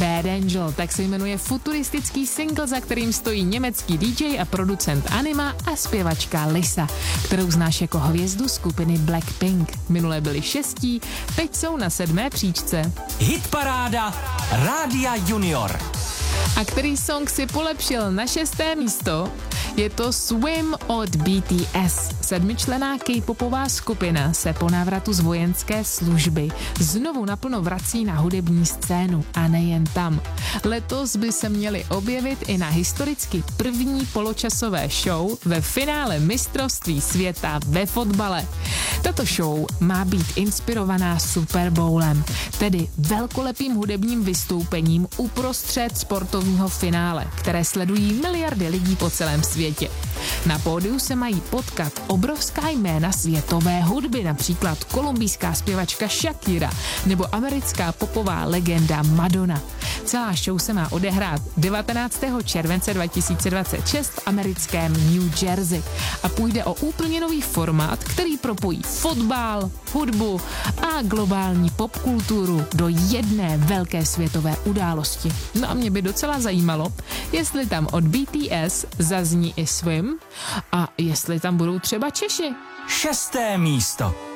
Bad Angel, tak se jmenuje futuristický single, za kterým stojí německý DJ a producent Anima a zpěvačka Lisa, kterou znáš jako hvězdu skupiny Blackpink. Minule byli 6, teď jsou na 7. příčce. Hitparáda Rádia Junior. A který song si polepšil na 6. místo? Je to Swim od BTS. 7členná K-popová skupina se po návratu z vojenské služby znovu naplno vrací na hudební scénu a nejen tam. Letos by se měli objevit i na historicky první poločasové show ve finále mistrovství světa ve fotbale. Tato show má být inspirovaná Super Bowlem, tedy velkolepým hudebním vystoupením uprostřed sportovního finále, které sledují miliardy lidí po celém světě. Na pódiu se mají potkat obrovská jména světové hudby, například kolumbijská zpěvačka Shakira nebo americká popová legenda Madonna. Celá show se má odehrát 19. července 2026 v americkém New Jersey a půjde o úplně nový formát, který propojí fotbal, hudbu a globální popkulturu do jedné velké světové události. No a mě by docela zajímalo, jestli tam od BTS zazní i Swim a jestli tam budou třeba Češi. 6. místo.